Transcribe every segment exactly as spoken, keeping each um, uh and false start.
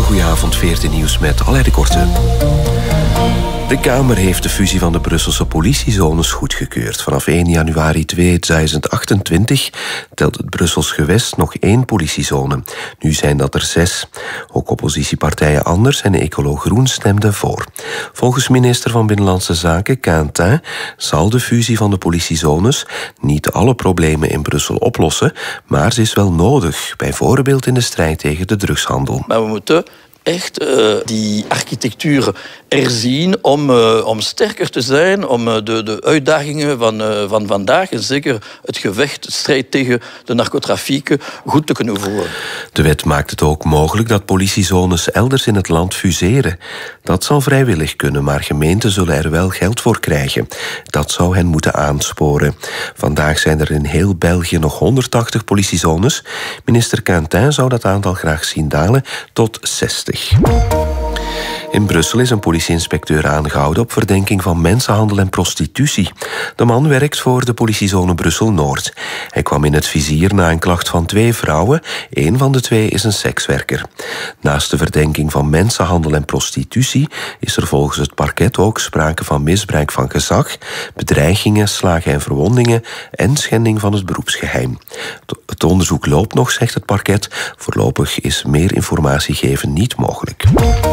Een goeie avond, veertien nieuws met Alain de Korte. De Kamer heeft de fusie van de Brusselse politiezones goedgekeurd. Vanaf één januari tweeduizend achtentwintig telt het Brussels gewest nog één politiezone. Nu zijn dat er zes. Ook oppositiepartijen Anders en Ecolo Groen stemden voor. Volgens minister van Binnenlandse Zaken, Quentin, zal de fusie van de politiezones niet alle problemen in Brussel oplossen, maar ze is wel nodig, bijvoorbeeld in de strijd tegen de drugshandel. Maar we moeten echt uh, die architectuur erzien om, uh, om sterker te zijn, om uh, de, de uitdagingen van, uh, van vandaag en zeker het gevecht, de strijd tegen de narcotrafieken goed te kunnen voeren. De wet maakt het ook mogelijk dat politiezones elders in het land fuseren. Dat zal vrijwillig kunnen, maar gemeenten zullen er wel geld voor krijgen. Dat zou hen moeten aansporen. Vandaag zijn er in heel België nog honderdtachtig politiezones. Minister Quentin zou dat aantal graag zien dalen tot zestig. In Brussel is een politieinspecteur aangehouden op verdenking van mensenhandel en prostitutie. De man werkt voor de politiezone Brussel-Noord. Hij kwam in het vizier na een klacht van twee vrouwen. Eén van de twee is een sekswerker. Naast de verdenking van mensenhandel en prostitutie is er volgens het parket ook sprake van misbruik van gezag, bedreigingen, slagen en verwondingen en schending van het beroepsgeheim. Het onderzoek loopt nog, zegt het parket. Voorlopig is meer informatie geven niet mogelijk.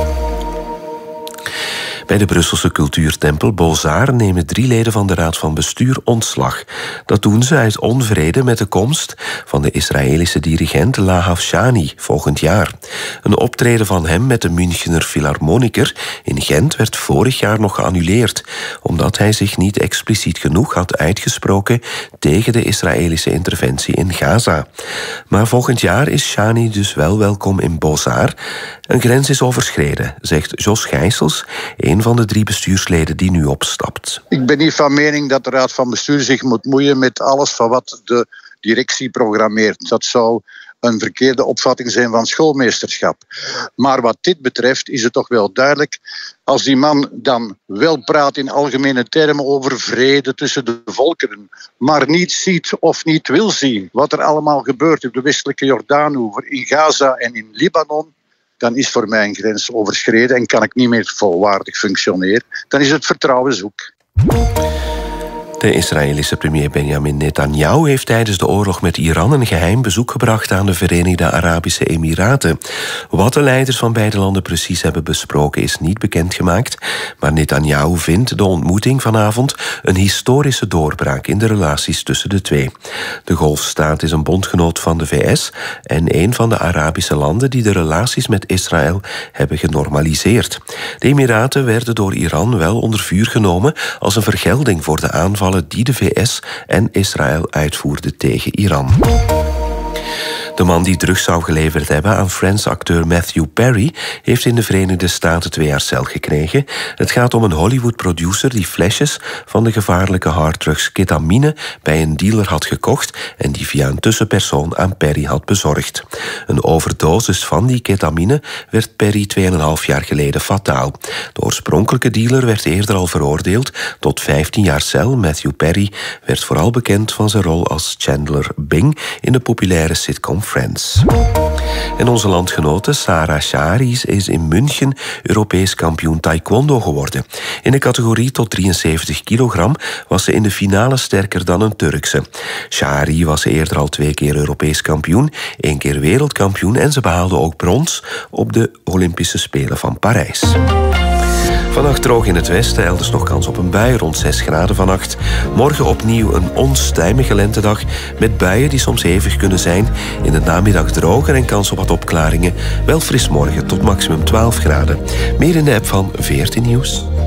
Bij de Brusselse cultuurtempel Beaux-Arts nemen drie leden van de Raad van Bestuur ontslag. Dat doen ze uit onvrede met de komst van de Israëlische dirigent Lahav Shani volgend jaar. Een optreden van hem met de Münchener Philharmoniker in Gent werd vorig jaar nog geannuleerd, omdat hij zich niet expliciet genoeg had uitgesproken tegen de Israëlische interventie in Gaza. Maar volgend jaar is Shani dus wel welkom in Beaux-Arts. Een grens is overschreden, zegt Jos Gijsels, een van de drie bestuursleden die nu opstapt. Ik ben niet van mening dat de Raad van Bestuur zich moet moeien met alles van wat de directie programmeert. Dat zou een verkeerde opvatting zijn van schoolmeesterschap. Maar wat dit betreft is het toch wel duidelijk, als die man dan wel praat in algemene termen over vrede tussen de volkeren, maar niet ziet of niet wil zien wat er allemaal gebeurt op de westelijke Jordaanoever, in Gaza en in Libanon, dan is voor mij een grens overschreden en kan ik niet meer volwaardig functioneren. Dan is het vertrouwen zoek. De Israëlische premier Benjamin Netanyahu heeft tijdens de oorlog met Iran een geheim bezoek gebracht aan de Verenigde Arabische Emiraten. Wat de leiders van beide landen precies hebben besproken is niet bekendgemaakt, maar Netanyahu vindt de ontmoeting vanavond een historische doorbraak in de relaties tussen de twee. De Golfstaat is een bondgenoot van de V S en een van de Arabische landen die de relaties met Israël hebben genormaliseerd. De Emiraten werden door Iran wel onder vuur genomen als een vergelding voor de aanval die de V S en Israël uitvoerden tegen Iran. De man die drugs zou geleverd hebben aan Friends-acteur Matthew Perry heeft in de Verenigde Staten twee jaar cel gekregen. Het gaat om een Hollywood-producer die flesjes van de gevaarlijke harddrugs ketamine bij een dealer had gekocht en die via een tussenpersoon aan Perry had bezorgd. Een overdosis van die ketamine werd Perry tweeënhalf jaar geleden fataal. De oorspronkelijke dealer werd eerder al veroordeeld tot vijftien jaar cel. Matthew Perry werd vooral bekend van zijn rol als Chandler Bing in de populaire sitcom Friends. En onze landgenote Sarah Shahri is in München Europees kampioen taekwondo geworden. In de categorie tot drieënzeventig kilogram was ze in de finale sterker dan een Turkse. Shahri was eerder al twee keer Europees kampioen, één keer wereldkampioen en ze behaalde ook brons op de Olympische Spelen van Parijs. Vannacht droog in het westen, elders nog kans op een bui, rond zes graden vannacht. Morgen opnieuw een onstuimige lentedag met buien die soms hevig kunnen zijn. In de namiddag droger en kans op wat opklaringen. Wel fris morgen tot maximum twaalf graden. Meer in de app van veertien Nieuws.